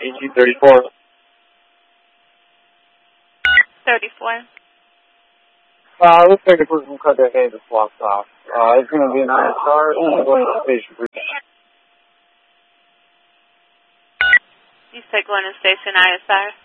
AG34. 34. Looks like the person cut their head just walked off. It's going to be an ISR and going to station. You said going to station ISR?